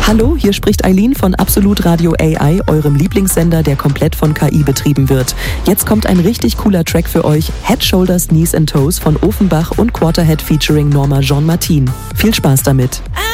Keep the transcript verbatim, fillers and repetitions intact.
Hallo, hier spricht Eileen von Absolut Radio A I, eurem Lieblingssender, der komplett von K I betrieben wird. Jetzt kommt ein richtig cooler Track für euch, Head, Shoulders, Knees and Toes von Offenbach und Quarterhead featuring Norma Jean Martin. Viel Spaß damit.